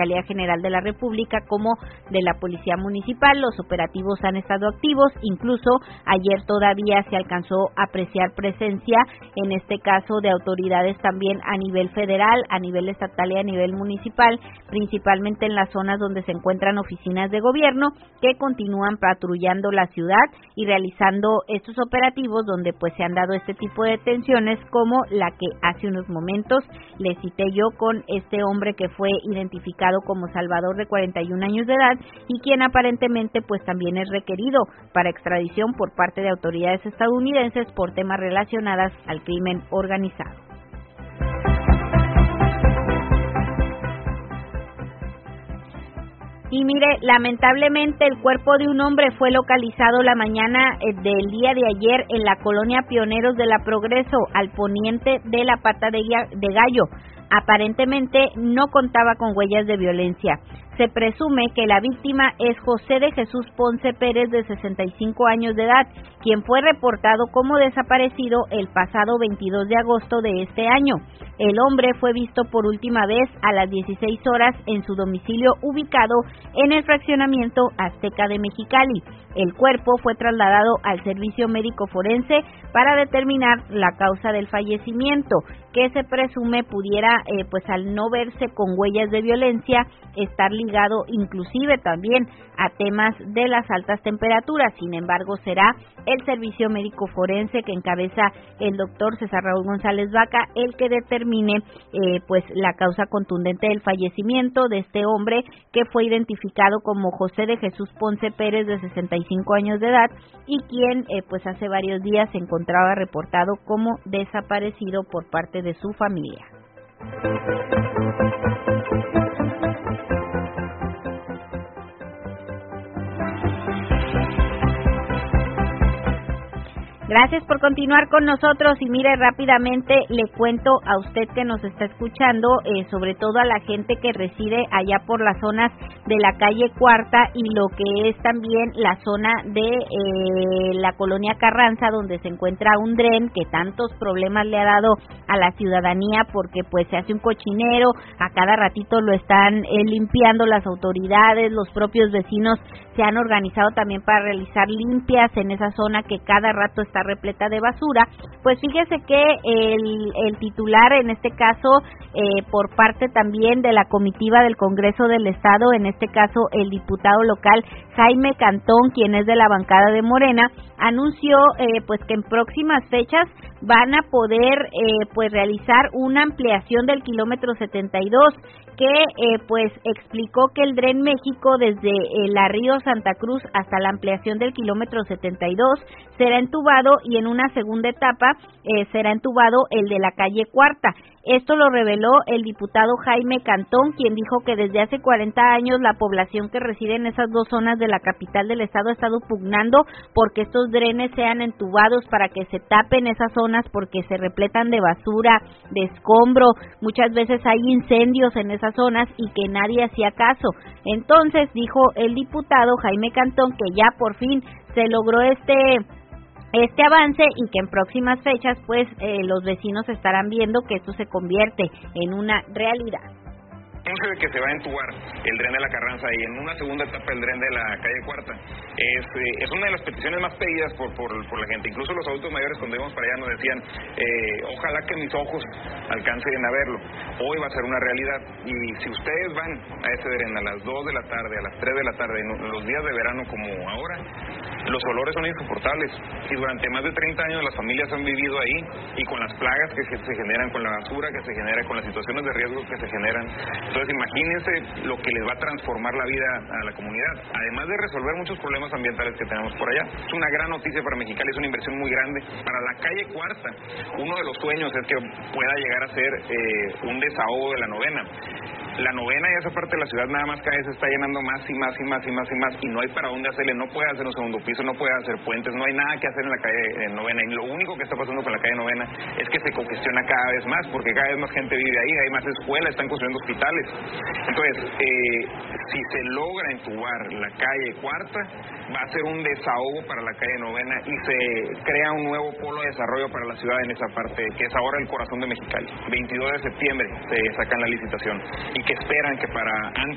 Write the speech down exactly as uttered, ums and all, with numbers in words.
Fiscalía General de la República como de la Policía Municipal. Los operativos han estado activos, incluso ayer todavía se alcanzó a apreciar presencia, en este caso de autoridades también a nivel federal, a nivel estatal y a nivel municipal, principalmente en las zonas donde se encuentran oficinas de gobierno, que continúan patrullando la ciudad y realizando estos operativos donde pues se han dado este tipo de detenciones, como la que hace unos momentos les cité yo con este hombre que fue identificado como Salvador, de cuarenta y un años de edad, y quien aparentemente pues también es requerido para extradición por parte de autoridades estadounidenses por temas relacionados al crimen organizado. Y mire, lamentablemente el cuerpo de un hombre fue localizado la mañana del día de ayer en la colonia Pioneros de la Progreso, al poniente de la Pata de Gallo. Aparentemente no contaba con huellas de violencia. Se presume que la víctima es José de Jesús Ponce Pérez, de sesenta y cinco años de edad, quien fue reportado como desaparecido el pasado veintidós de agosto de este año. El hombre fue visto por última vez a las dieciséis horas en su domicilio ubicado en el fraccionamiento Azteca de Mexicali. El cuerpo fue trasladado al servicio médico forense para determinar la causa del fallecimiento, que se presume pudiera, eh, pues al no verse con huellas de violencia, estar ligado inclusive también a temas de las altas temperaturas. Sin embargo, será el servicio médico forense que encabeza el doctor César Raúl González Vaca el que determine eh, pues la causa contundente del fallecimiento de este hombre, que fue identificado como José de Jesús Ponce Pérez, de sesenta y cinco años de edad, y quien eh, pues hace varios días se encontraba reportado como desaparecido por parte de su familia. Gracias por continuar con nosotros y mire, rápidamente le cuento a usted que nos está escuchando, eh, sobre todo a la gente que reside allá por las zonas de la calle Cuarta y lo que es también la zona de eh, la colonia Carranza, donde se encuentra un dren que tantos problemas le ha dado a la ciudadanía porque pues se hace un cochinero, a cada ratito lo están eh, limpiando las autoridades, los propios vecinos se han organizado también para realizar limpias en esa zona que cada rato está repleta de basura. Pues fíjese que el, el titular, en este caso, eh, por parte también de la comitiva del Congreso del Estado, en este caso el diputado local Jaime Cantón, quien es de la bancada de Morena, anunció eh, pues que en próximas fechas van a poder eh, pues realizar una ampliación del kilómetro setenta y dos, que eh, pues explicó que el Dren México desde eh, la Río Santa Cruz hasta la ampliación del kilómetro setenta y dos será entubado, y en una segunda etapa eh, será entubado el de la calle Cuarta. Esto lo reveló el diputado Jaime Cantón, quien dijo que desde hace cuarenta años la población que reside en esas dos zonas de la capital del estado ha estado pugnando porque estos drenes sean entubados para que se tapen esas zonas, porque se repletan de basura, de escombro, muchas veces hay incendios en esas zonas y que nadie hacía caso. Entonces dijo el diputado Jaime Cantón que ya por fin se logró este este avance y que en próximas fechas pues eh, los vecinos estarán viendo que esto se convierte en una realidad. De que se va a entubar el Dren de la Carranza y en una segunda etapa el Dren de la calle Cuarta es, eh, es una de las peticiones más pedidas por, por, por la gente. Incluso los adultos mayores cuando íbamos para allá nos decían eh, ojalá que mis ojos alcancen a verlo. Hoy va a ser una realidad, y si ustedes van a ese Dren a las dos de la tarde, a las tres de la tarde, en los días de verano como ahora, los olores son insoportables, y durante más de treinta años las familias han vivido ahí, y con las plagas que se generan, con la basura que se genera, con las situaciones de riesgo que se generan. Entonces imagínense lo que les va a transformar la vida a la comunidad, además de resolver muchos problemas ambientales que tenemos por allá. Es una gran noticia para Mexicali, es una inversión muy grande. Para la calle Cuarta, uno de los sueños es que pueda llegar a ser eh, un desahogo de la novena. La novena y esa parte de la ciudad nada más cada vez se está llenando más y más y más y más y más, y no hay para dónde hacerle, no puede hacer un segundo piso, no puede hacer puentes, no hay nada que hacer en la calle en novena, y lo único que está pasando con la calle novena es que se congestiona cada vez más, porque cada vez más gente vive ahí, hay más escuelas, están construyendo hospitales. Entonces, eh, si se logra entubar la calle Cuarta, va a ser un desahogo para la calle novena y se crea un nuevo polo de desarrollo para la ciudad en esa parte, que es ahora el corazón de Mexicali. veintidós de septiembre se sacan la licitación, y que esperan que para antes